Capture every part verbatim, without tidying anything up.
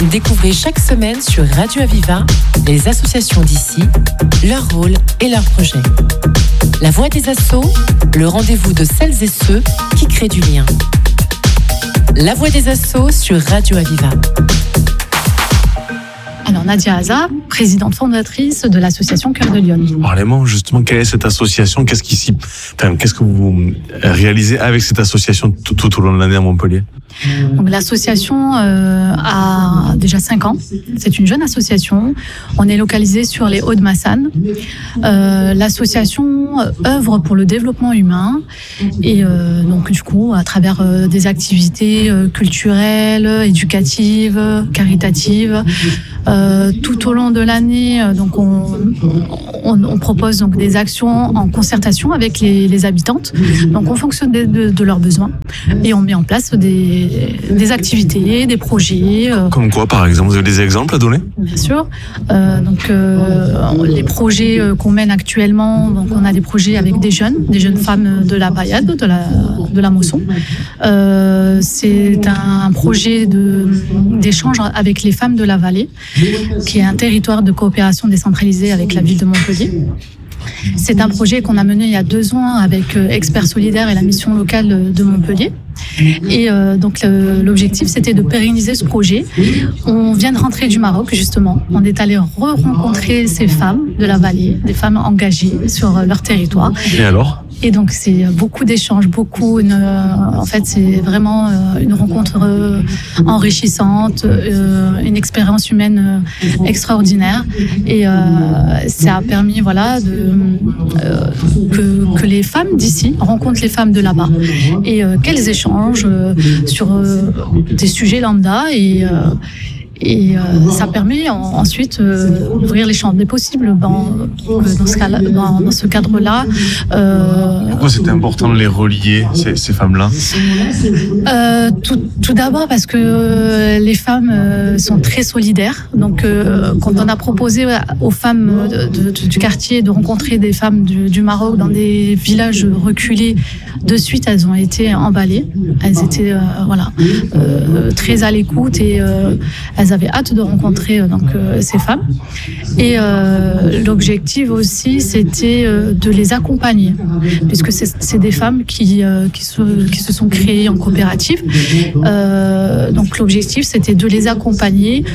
Découvrez chaque semaine sur Radio Aviva les associations d'ici, leur rôle et leurs projets. La Voix des Assos, le rendez-vous de celles et ceux qui créent du lien. La Voix des Assos sur Radio Aviva. Alors Nadia Haza, présidente fondatrice de l'association Cœur de Lyon. Parlez-moi justement, quelle est cette association? Qu'est-ce, qui s'y... enfin, qu'est-ce que vous réalisez avec cette association tout, tout au long de l'année à Montpellier? Donc, l'association euh, a déjà cinq ans. C'est une jeune association. On est localisé sur les Hauts-de-Massanes. Euh, l'association œuvre pour le développement humain et euh, donc du coup à travers euh, des activités euh, culturelles, éducatives, caritatives. Euh, tout au long de l'année, donc on, on, on propose donc des actions en concertation avec les, les habitantes. Donc on fonctionne de, de, de leurs besoins et on met en place des, des activités, des projets. Euh, Comme quoi, par exemple, vous avez des exemples à donner? Bien sûr. Euh, donc euh, les projets qu'on mène actuellement, donc on a des projets avec des jeunes, des jeunes femmes de la Bayade, de la de la Mosson. Euh, c'est un projet de d'échange avec les femmes de la vallée, qui est un territoire de coopération décentralisée avec la ville de Montpellier. C'est un projet qu'on a mené il y a deux ans avec Experts Solidaires et la mission locale de Montpellier. Et euh, donc le, l'objectif, c'était de pérenniser ce projet. On vient de rentrer du Maroc, justement. On est allé re-rencontrer ces femmes de la vallée, des femmes engagées sur leur territoire. Et alors ? Et donc c'est beaucoup d'échanges, beaucoup. Une, euh, en fait, c'est vraiment euh, une rencontre euh, enrichissante, euh, une expérience humaine euh, extraordinaire. Et euh, ça a permis, voilà, de, euh, que, que les femmes d'ici rencontrent les femmes de là-bas et euh, qu'elles échangent euh, sur euh, des sujets lambda et euh, Et euh, ça permet en, ensuite euh, d'ouvrir les champs des possibles dans, dans, ce, cas dans, dans ce cadre-là. Euh, Pourquoi c'était important de les relier, ces, ces femmes-là euh, tout, tout d'abord parce que les femmes euh, sont très solidaires. Donc euh, quand on a proposé aux femmes de, de, du quartier de rencontrer des femmes du, du Maroc dans des villages reculés, de suite elles ont été emballées. Elles étaient euh, voilà, euh, très à l'écoute et euh, elles avaient hâte de rencontrer euh, donc, euh, ces femmes. Et euh, l'objectif aussi, c'était euh, de les accompagner, puisque c'est, c'est des femmes qui, euh, qui, se, qui se sont créées en coopérative. Euh, donc l'objectif, c'était de les accompagner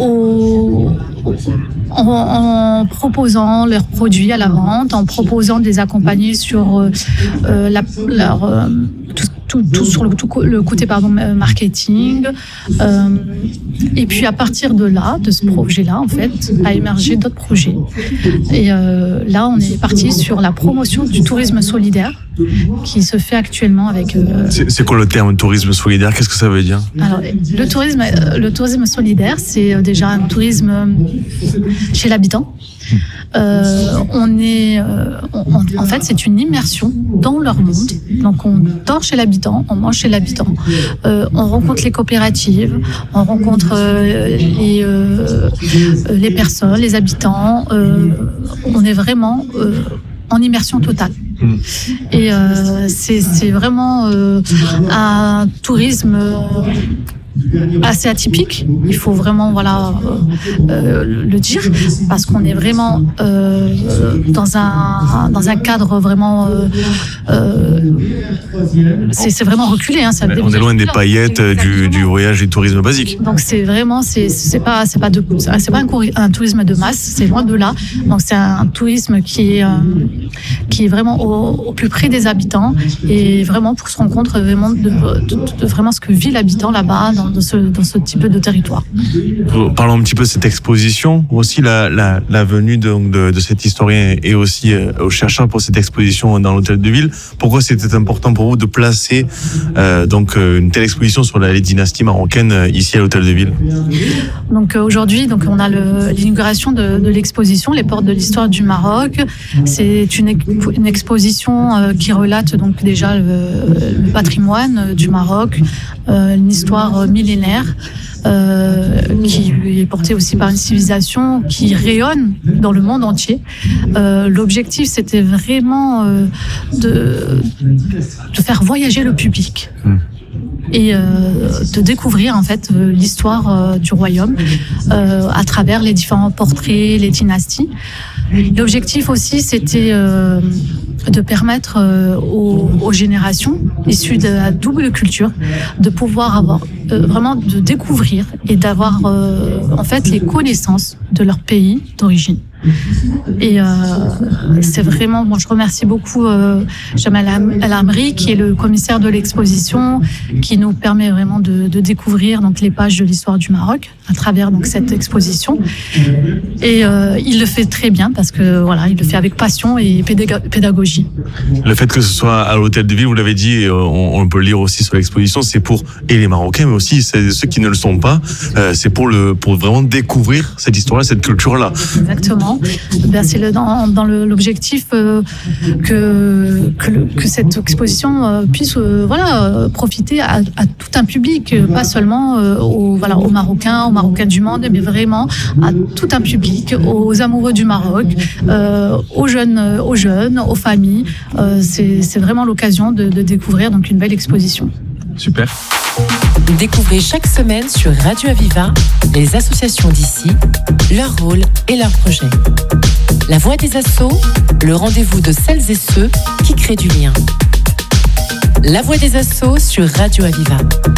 au, en, en proposant leurs produits à la vente, en proposant de les accompagner sur euh, euh, la, leur... Euh, tout, Tout, tout sur le, tout, le côté pardon, marketing. Euh, et puis à partir de là, de ce projet-là, en fait, a émergé d'autres projets. Et euh, là, on est parti sur la promotion du tourisme solidaire qui se fait actuellement avec... Euh, c'est, c'est quoi le terme tourisme solidaire? Qu'est-ce que ça veut dire? Alors, le tourisme, le tourisme solidaire, c'est déjà un tourisme chez l'habitant. Euh, on est, euh, on, en fait, c'est une immersion dans leur monde. Donc, on dort chez l'habitant, on mange chez l'habitant, euh, on rencontre les coopératives, on rencontre euh, les, euh, les personnes, les habitants. Euh, on est vraiment euh, en immersion totale. Et euh, c'est, c'est vraiment euh, un tourisme assez atypique, il faut vraiment voilà euh, euh, le dire, parce qu'on est vraiment euh, dans un dans un cadre vraiment euh, euh, c'est, c'est vraiment reculé. Hein, ça on est loin des paillettes du, du voyage et du tourisme basique. Donc c'est vraiment c'est c'est pas c'est pas de c'est pas un, un tourisme de masse, c'est loin de là. Donc c'est un, un tourisme qui est euh, qui est vraiment au, au plus près des habitants et vraiment pour se rendre compte vraiment de, de, de, de vraiment ce que vit l'habitant là-bas. Dans, Dans ce, dans ce type de territoire. Parlons un petit peu de cette exposition, aussi la, la, la venue de, de, de cet historien et aussi euh, aux chercheurs pour cette exposition dans l'hôtel de ville. Pourquoi c'était important pour vous de placer euh, donc, une telle exposition sur la, les dynasties marocaines euh, ici à l'hôtel de ville? Donc, euh, aujourd'hui, donc, on a le, l'inauguration de, de l'exposition Les portes de l'histoire du Maroc. C'est une, une exposition euh, qui relate donc, déjà le, le patrimoine du Maroc, euh, une histoire millénaire euh, qui est portée aussi par une civilisation qui rayonne dans le monde entier. Euh, l'objectif, c'était vraiment euh, de, de faire voyager le public. Mmh. et euh, de découvrir en fait euh, l'histoire euh, du royaume euh, à travers les différents portraits, les dynasties. L'objectif aussi, c'était euh, de permettre euh, aux, aux générations issues de la double culture de pouvoir avoir euh, vraiment de découvrir et d'avoir euh, en fait les connaissances de leur pays d'origine. Et euh, c'est vraiment, bon, je remercie beaucoup euh, Jamal El Amri, qui est le commissaire de l'exposition, qui nous permet vraiment de, de découvrir donc les pages de l'histoire du Maroc à travers donc cette exposition. Et euh, il le fait très bien parce que voilà, il le fait avec passion et pédagogie. Le fait que ce soit à l'hôtel de ville, vous l'avez dit, on, on peut le lire aussi sur l'exposition, c'est pour et les Marocains, mais aussi ceux qui ne le sont pas. Euh, c'est pour le pour vraiment découvrir cette histoire-là, cette culture-là. Exactement. Ben, c'est le, dans, dans le, l'objectif euh, que, que, le, que cette exposition euh, puisse euh, voilà, euh, profiter à, à tout un public, euh, pas seulement euh, aux, voilà, aux Marocains, aux Marocains du monde, mais vraiment à tout un public, aux amoureux du Maroc, euh, aux jeunes, aux jeunes, aux familles. Euh, c'est, c'est vraiment l'occasion de, de découvrir donc une belle exposition. Super. Découvrez chaque semaine sur Radio Aviva les associations d'ici, leur rôle et leurs projets. La Voix des Assos, le rendez-vous de celles et ceux qui créent du lien. La Voix des Assos sur Radio Aviva.